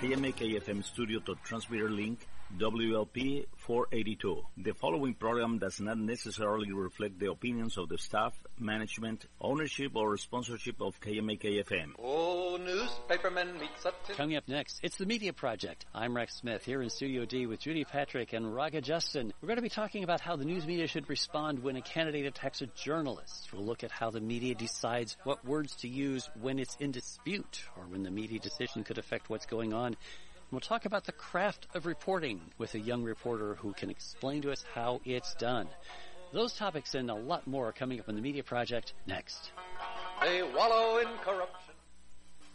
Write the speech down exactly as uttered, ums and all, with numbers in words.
K M A K F M studio to transmitter link W L P four eighty-two. The following program does not necessarily reflect the opinions of the staff, management, ownership, or sponsorship of K M A K F M. Oh, newspapermen meet such... Coming up next, it's the Media Project. I'm Rex Smith here in Studio D with Judy Patrick and Raga Justin. We're going to be talking about how the news media should respond when a candidate attacks a journalist. We'll look at how the media decides what words to use when it's in dispute or when the media decision could affect what's going on. We'll talk about the craft of reporting with a young reporter who can explain to us how it's done. Those topics and a lot more are coming up on the Media Project next. They wallow in corruption.